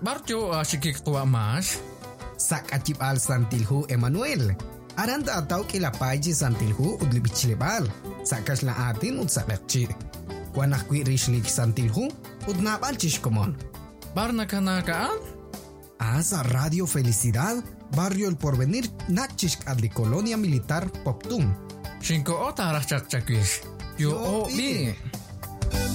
Barjo sikik tua mas. Sak acip al santilhu Emmanuel. Aranda ataw kilapaji santilhu udlibichilebal. Sakas la atin udsabekchi. Wanakwi rishlik santilhu udnabal chishkomon. Barnakanakaan? Asa Radio Felicidad, Barrio El Porvenir, Nachishk adli Colonia Militar Poptun. Shinko ota arachakchakish. Yo o bi.